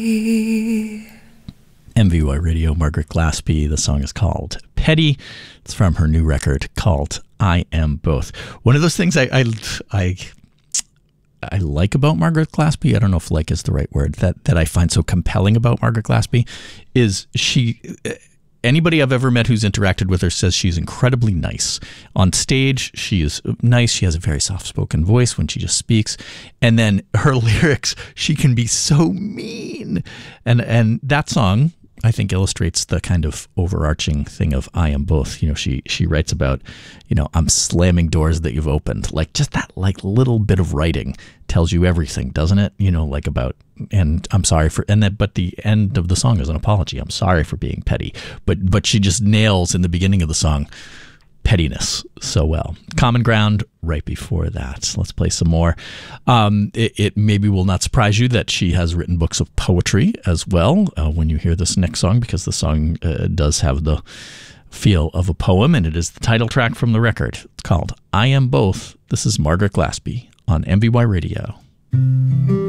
MVY Radio, Margaret Glaspie. The song is called Petty. It's from her new record called I Am Both. One of those things I like about Margaret Glaspie, I don't know if like is the right word, that I find so compelling about Margaret Glaspie is anybody I've ever met who's interacted with her says she's incredibly nice. On stage, she is nice. She has a very soft-spoken voice when she just speaks. And then her lyrics, she can be so mean. And that song, I think, illustrates the kind of overarching thing of I am both. You know, she writes about, you know, I'm slamming doors that you've opened. Like just that like little bit of writing tells you everything, doesn't it? You know, like about, and I'm sorry for, and that, but the end of the song is an apology. I'm sorry for being petty, but she just nails in the beginning of the song pettiness so well. Common Ground right before that. Let's play some more. It maybe will not surprise you that she has written books of poetry as well when you hear this next song, because the song does have the feel of a poem, and it is the title track from the record. It's called I Am Both. This is Margaret Glaspie on MVY Radio.